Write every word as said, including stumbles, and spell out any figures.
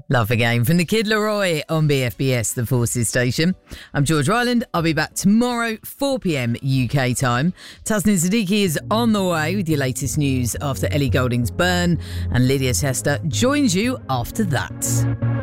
Love Again from the Kid Laroi on B F B S, the Forces station. I'm George Ryland. I'll be back tomorrow, four p.m. U K time. Tasnim Siddiqui is on the way with your latest news after Ellie Goulding's burn, and Lydia Tester joins you after that.